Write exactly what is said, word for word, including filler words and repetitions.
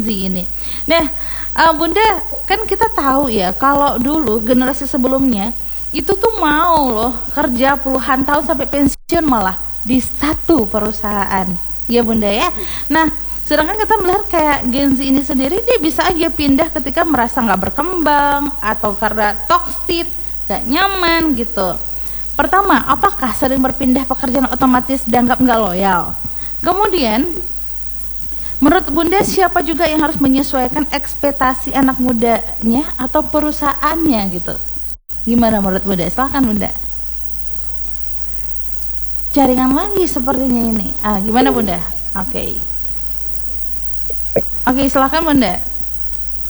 Z ini. Nah, uh, Bunda, kan kita tahu ya kalau dulu generasi sebelumnya itu tuh mau loh kerja puluhan tahun sampai pensiun malah di satu perusahaan. Ya Bunda ya. Nah, sedangkan kita melihat kayak Gen Z ini sendiri, dia bisa aja pindah ketika merasa nggak berkembang atau karena toksik, gak nyaman gitu. Pertama, apakah sering berpindah pekerjaan otomatis dianggap nggak loyal? Kemudian, menurut Bunda, siapa juga yang harus menyesuaikan ekspektasi anak mudanya atau perusahaannya gitu? Gimana menurut Bunda? Silahkan Bunda. Jaringan lagi sepertinya ini. Ah, gimana Bunda? Oke. Okay. Oke, okay, silahkan Bunda.